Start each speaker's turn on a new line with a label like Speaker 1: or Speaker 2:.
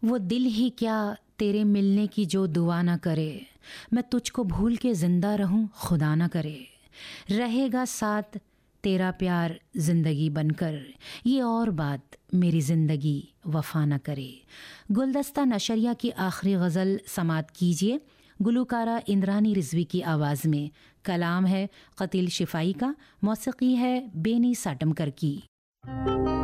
Speaker 1: वो दिल ही क्या तेरे मिलने की जो दुआ ना करे, मैं तुझको भूल के जिंदा रहूं खुदा ना करे। रहेगा साथ तेरा प्यार जिंदगी बनकर, ये और बात मेरी जिंदगी वफा ना करे। गुलदस्ता नशरिया की आखिरी गज़ल समात कीजिए। गुलूकारा इंद्रानी रिजवी की आवाज़ में। कलाम है कतील शिफाई का, मौसीकी है बेनी साटमकर की।